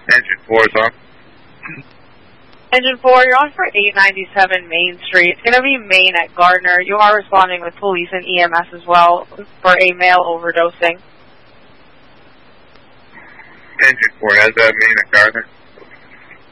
Engine 4 is on. Engine 4, you're on for 897 Main Street. It's going to be Main at Gardner. You are responding with police and EMS as well for a male overdosing. Engine 4, has that Main at Gardner?